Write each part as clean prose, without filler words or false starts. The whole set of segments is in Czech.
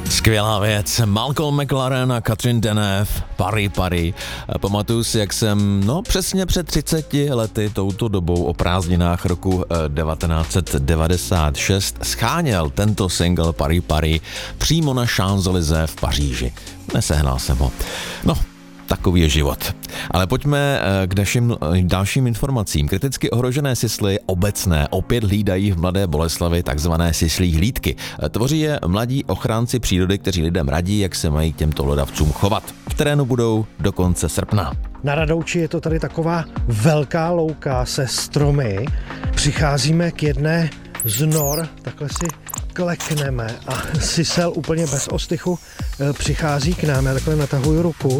Skvělá věc. Malcolm McLaren a Catherine Deneuve, Pari Pari. Pamatuju si, jak jsem, přesně před 30 lety touto dobou o prázdninách roku 1996 scháněl tento single Pari Pari přímo na Champs-Élysées v Paříži. Nesehnal jsem ho. Takový je život. Ale pojďme k dalším informacím. Kriticky ohrožené sisly obecné opět hlídají v Mladé Boleslavi takzvané sislí hlídky. Tvoří je mladí ochránci přírody, kteří lidem radí, jak se mají k těmto hlodavcům chovat. V terénu budou do konce srpna. Na Radouči je to tady taková velká louka se stromy. Přicházíme k jedné z nor, takhle si klekneme a sisel úplně bez ostychu přichází k nám. Já takhle natahuju ruku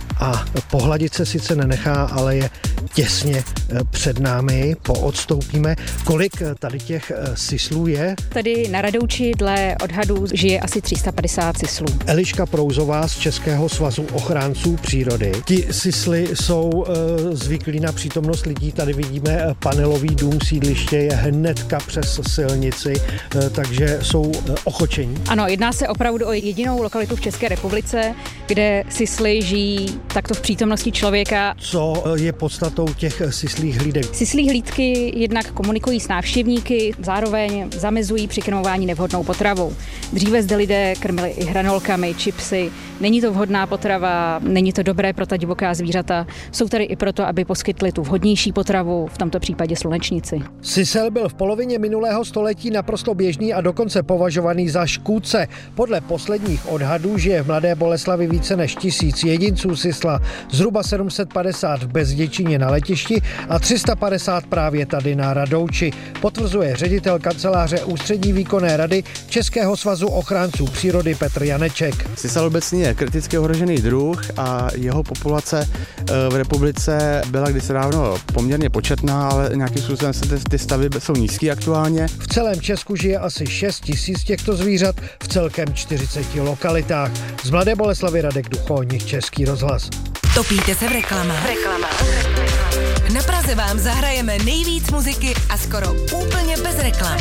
a pohladit se sice nenechá, ale je těsně před námi, poodstoupíme. Kolik tady těch sislů je? Tady na Radouči dle odhadů žije asi 350 sislů. Eliška Prouzová z Českého svazu ochránců přírody. Ti sisly jsou zvyklí na přítomnost lidí. Tady vidíme panelový dům, sídliště je hnedka přes silnici, takže jsou ochočení. Ano, jedná se opravdu o jedinou lokalitu v České republice, kde sisly žijí takto v přítomnosti člověka. Co je podstatou těch sislých hlídek? Sislí hlídky jednak komunikují s návštěvníky, zároveň zamezují přikrmování nevhodnou potravou. Dříve zde lidé krmili i hranolkami, chipsy. Není to vhodná potrava, není to dobré pro ta divoká zvířata. Jsou tady i proto, aby poskytli tu vhodnější potravu, v tomto případě slunečnici. Sisel byl v polovině minulého století naprosto běžný a dokonce považovaný za škůdce. Podle posledních odhadů žije v Mladé Boleslavi více než 1000 jedinců sisla, zhruba 750 v Bezděčíně na letišti a 350 právě tady na Radouči, potvrzuje ředitel kanceláře Ústřední výkonné rady Českého svazu ochránců přírody Petr Janeček. Sisal obecně je kriticky ohrožený druh a jeho populace v republice byla kdysi dávno poměrně početná, ale nějakým způsobem ty stavy jsou nízký aktuálně. V celém Česku žije asi 6 000 těchto zvířat v celkem 40 lokalitách. Z Mladé Boleslavy Radek Duchoň, Český rozhlas. Topíte se v reklamách. Na Praze vám zahrajeme nejvíc muziky a skoro úplně bez reklam.